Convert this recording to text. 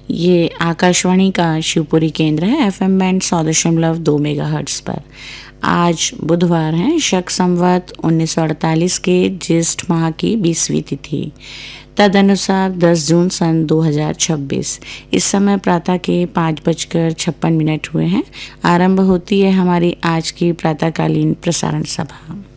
ये आकाशवाणी का शिवपुरी केंद्र है। एफएम बैंड 100.2 मेगाहर्ट्ज़ पर। आज बुधवार है, शक संवत 1948 के ज्येष्ठ माह की 20वीं तिथि, तदनुसार 10 जून सन 2026। इस समय प्रातः के 5:56 हुए हैं। आरंभ होती है हमारी आज की प्रातःकालीन प्रसारण सभा।